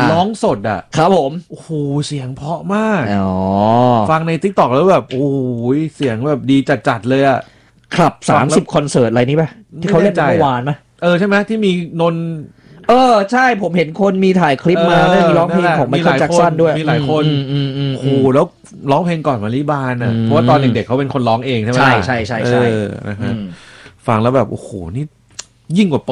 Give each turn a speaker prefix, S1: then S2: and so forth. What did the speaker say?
S1: ร้องสดอ่ะ
S2: ครับผม
S1: โอ้โหเสียงเพราะมากฟังใน TikTok แล้วแบบโอ้ยเสียงแบบดีจัดๆเลยอ่ะ
S2: ครับ30คอนเสิร์ตอะไรนี้ป่ะที่เขาเล่นเมื่อวานป่ะ
S1: ใช่ไหมที่มีนน
S2: ใช่ผมเห็นคนมีถ่ายคลิปมาเรื่องร้องเพลงของไมเคิลแจ็คสันด้วย
S1: มีหลายคนโอ้โหแล้วร้องเพลงก่อนมาริบานอ่ะเพราะว่าตอนเด็กๆเขาเป็นคนร้องเองใช่ไหม
S2: ใช่
S1: นะฮะฟังแล้วแบบโอ้โหนี่ยิ่งกว่าเปิด